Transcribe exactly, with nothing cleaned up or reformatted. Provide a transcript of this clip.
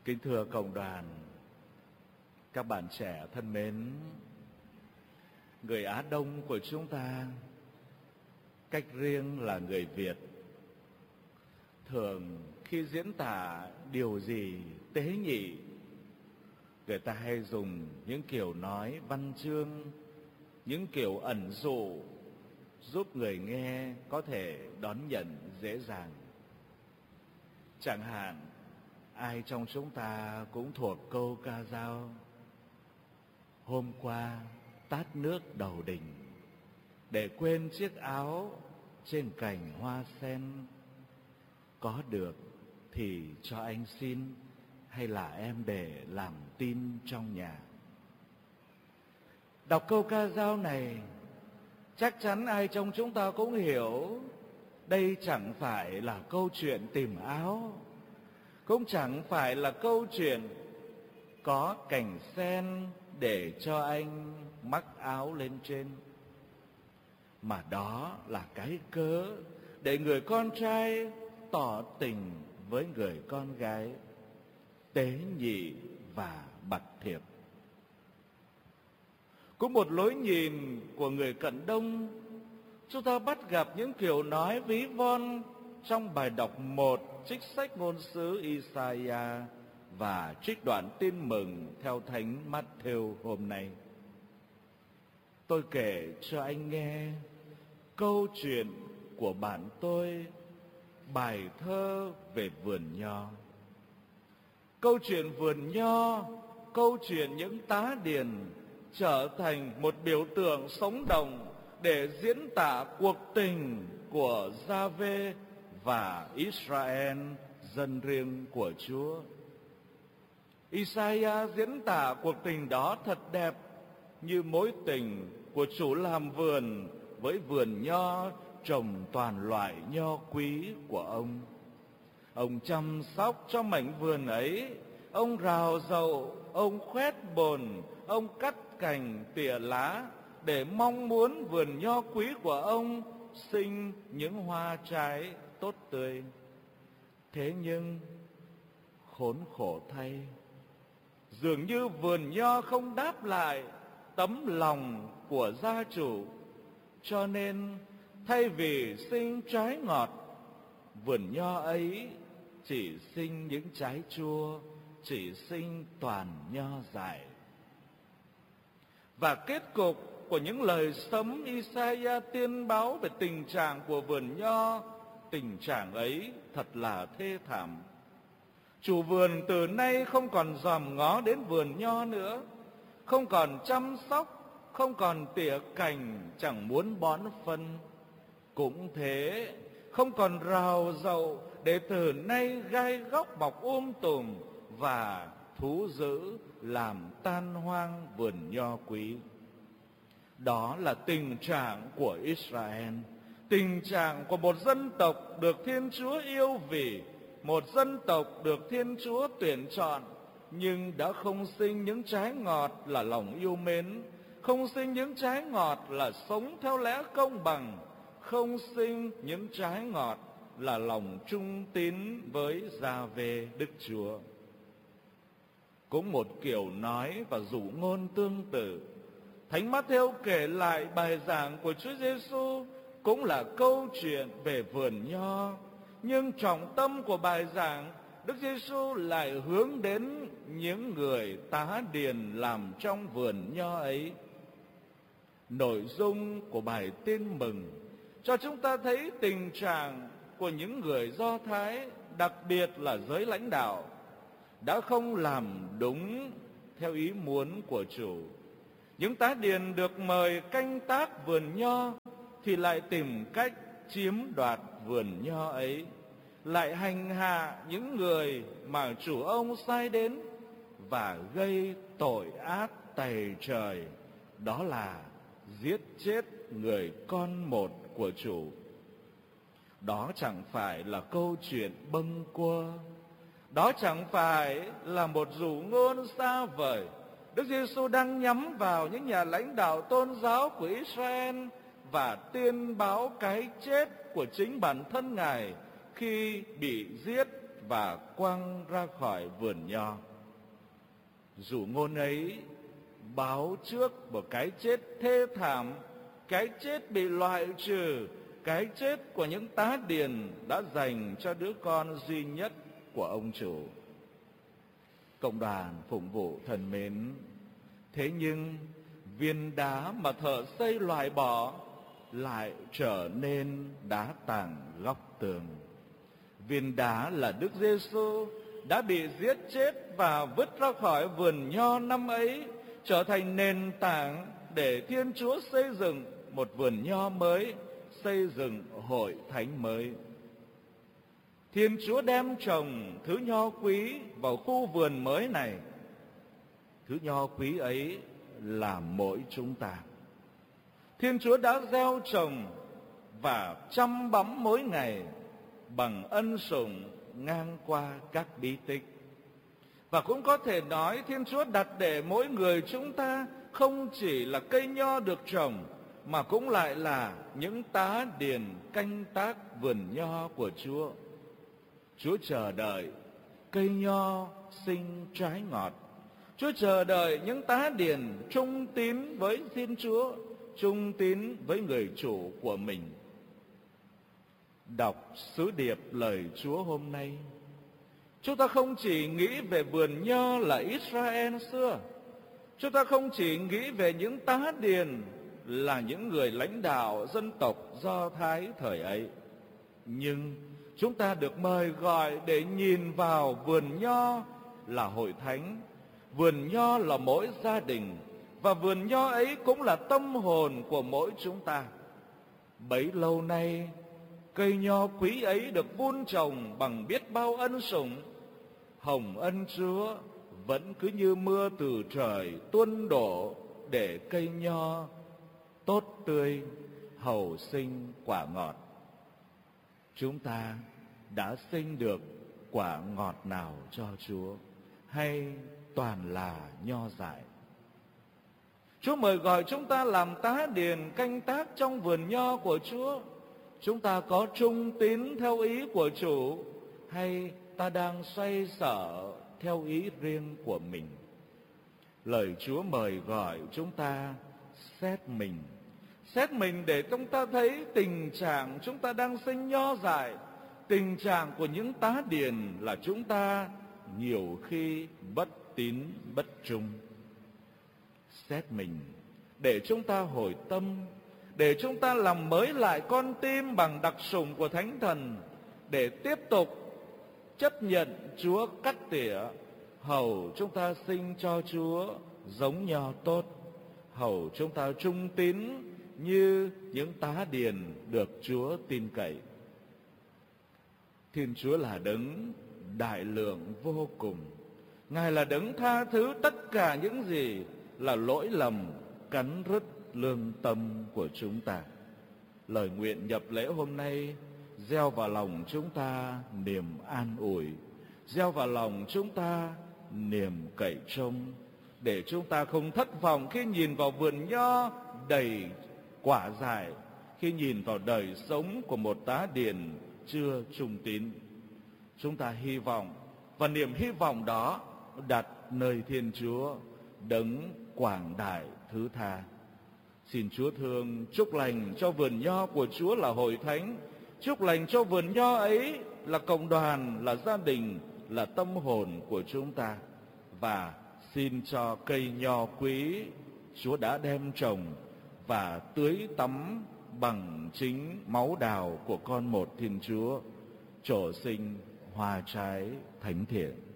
Kính thưa cộng đoàn, các bạn trẻ thân mến, người Á Đông của chúng ta, cách riêng là người Việt, thường khi diễn tả điều gì tế nhị, người ta hay dùng những kiểu nói văn chương, những kiểu ẩn dụ giúp người nghe có thể đón nhận dễ dàng. Chẳng hạn, ai trong chúng ta cũng thuộc câu ca dao: hôm qua tát nước đầu đình, để quên chiếc áo trên cành hoa sen. Có được thì cho anh xin, hay là em để làm tin trong nhà. Đọc câu ca dao này, chắc chắn ai trong chúng ta cũng hiểu đây chẳng phải là câu chuyện tìm áo, cũng chẳng phải là câu chuyện có cành sen để cho anh mắc áo lên trên, mà đó là cái cớ để người con trai tỏ tình với người con gái, tế nhị và bặt thiệp. Cũng một lối nhìn của người Cận Đông, chúng ta bắt gặp những kiểu nói ví von trong bài đọc một trích sách ngôn sứ Isaiah và trích đoạn tin mừng theo Thánh Matthew hôm nay. Tôi kể cho anh nghe câu chuyện của bạn tôi, bài thơ về vườn nho. Câu chuyện vườn nho, câu chuyện những tá điền trở thành một biểu tượng sống động để diễn tả cuộc tình của Gia-vê và Israel, dân riêng của Chúa. Isaiah diễn tả cuộc tình đó thật đẹp, như mối tình của chủ làm vườn với vườn nho trồng toàn loại nho quý của ông. Ông chăm sóc cho mảnh vườn ấy, ông rào dậu, ông khoét bồn, ông cắt cành tỉa lá để mong muốn vườn nho quý của ông sinh những hoa trái tốt tươi. Thế nhưng khốn khổ thay, dường như vườn nho không đáp lại tấm lòng của gia chủ, cho nên thay vì sinh trái ngọt, vườn nho ấy chỉ sinh những trái chua, chỉ sinh toàn nho dại. Và kết cục của những lời sấm Isaiah tiên báo về tình trạng của vườn nho, tình trạng ấy thật là thê thảm. Chủ vườn từ nay không còn dòm ngó đến vườn nho nữa, không còn chăm sóc, không còn tỉa cành, chẳng muốn bón phân. Cũng thế, không còn rào dậu để từ nay gai góc mọc um tùm và thú dữ làm tan hoang vườn nho quý. Đó là tình trạng của Israel, tình trạng của một dân tộc được Thiên Chúa yêu vì, một dân tộc được Thiên Chúa tuyển chọn, nhưng đã không sinh những trái ngọt là lòng yêu mến, không sinh những trái ngọt là sống theo lẽ công bằng, không sinh những trái ngọt là lòng trung tín với Gia-vê Đức Chúa. Cũng một kiểu nói và dụ ngôn tương tự, Thánh Mát-thêu kể lại bài giảng của Chúa Giêsu cũng là câu chuyện về vườn nho, nhưng trọng tâm của bài giảng, Đức Giêsu lại hướng đến những người tá điền làm trong vườn nho ấy. Nội dung của bài tin mừng cho chúng ta thấy tình trạng của những người Do Thái, đặc biệt là giới lãnh đạo, đã không làm đúng theo ý muốn của chủ. Những tá điền được mời canh tác vườn nho thì lại tìm cách chiếm đoạt vườn nho ấy, lại hành hạ những người mà chủ ông sai đến và gây tội ác tày trời, đó là giết chết người con một của chủ. Đó chẳng phải là câu chuyện bâng quơ, đó chẳng phải là một dụ ngôn xa vời. Đức Giêsu đang nhắm vào những nhà lãnh đạo tôn giáo của Israel và tuyên báo cái chết của chính bản thân Ngài khi bị giết và quăng ra khỏi vườn nho. Dụ ngôn ấy báo trước một cái chết thê thảm, cái chết bị loại trừ, cái chết của những tá điền đã dành cho đứa con duy nhất của ông chủ. Cộng đoàn phụng vụ thân mến, thế nhưng viên đá mà thợ xây loại bỏ lại trở nên đá tảng góc tường. Viên đá là Đức Giêsu đã bị giết chết và vứt ra khỏi vườn nho năm ấy, trở thành nền tảng để Thiên Chúa xây dựng một vườn nho mới, xây dựng hội thánh mới. Thiên Chúa đem trồng thứ nho quý vào khu vườn mới này. Thứ nho quý ấy là mỗi chúng ta. Thiên Chúa đã gieo trồng và chăm bẵm mỗi ngày bằng ân sủng ngang qua các bí tích. Và cũng có thể nói Thiên Chúa đặt để mỗi người chúng ta không chỉ là cây nho được trồng, mà cũng lại là những tá điền canh tác vườn nho của Chúa. Chúa chờ đợi cây nho sinh trái ngọt. Chúa chờ đợi những tá điền trung tín với Thiên Chúa, trung tín với người chủ của mình. Đọc sứ điệp lời Chúa hôm nay, chúng ta không chỉ nghĩ về vườn nho là Israel xưa, chúng ta không chỉ nghĩ về những tá điền là những người lãnh đạo dân tộc Do Thái thời ấy, nhưng chúng ta được mời gọi để nhìn vào vườn nho là hội thánh, vườn nho là mỗi gia đình, và vườn nho ấy cũng là tâm hồn của mỗi chúng ta. Bấy lâu nay, cây nho quý ấy được vun trồng bằng biết bao ân sủng. Hồng ân Chúa vẫn cứ như mưa từ trời tuôn đổ để cây nho tốt tươi, hầu sinh quả ngọt. Chúng ta đã sinh được quả ngọt nào cho Chúa, hay toàn là nho dại? Chúa mời gọi chúng ta làm tá điền canh tác trong vườn nho của Chúa. Chúng ta có trung tín theo ý của chủ, hay ta đang xoay sở theo ý riêng của mình? Lời Chúa mời gọi chúng ta xét mình, xét mình để chúng ta thấy tình trạng chúng ta đang sinh nho dại. Tình trạng của những tá điền là chúng ta nhiều khi bất tín bất trung. Xét mình để chúng ta hồi tâm, để chúng ta làm mới lại con tim bằng đặc sủng của Thánh Thần, để tiếp tục chấp nhận Chúa cắt tỉa, hầu chúng ta sinh cho Chúa giống nho tốt, hầu chúng ta trung tín như những tá điền được Chúa tin cậy. Thiên Chúa là đấng đại lượng vô cùng. Ngài là đấng tha thứ tất cả những gì là lỗi lầm cắn rứt lương tâm của chúng ta. Lời nguyện nhập lễ hôm nay gieo vào lòng chúng ta niềm an ủi, gieo vào lòng chúng ta niềm cậy trông, để chúng ta không thất vọng khi nhìn vào vườn nho đầy quả dại, khi nhìn vào đời sống của một tá điền chưa trung tín. Chúng ta hy vọng, và niềm hy vọng đó đặt nơi Thiên Chúa, đấng quảng đại thứ tha. Xin Chúa thương chúc lành cho vườn nho của Chúa là hội thánh, chúc lành cho vườn nho ấy là cộng đoàn, là gia đình, là tâm hồn của chúng ta. Và xin cho cây nho quý Chúa đã đem trồng và tưới tắm bằng chính máu đào của con một Thiên Chúa, trổ sinh hoa trái thánh thiện.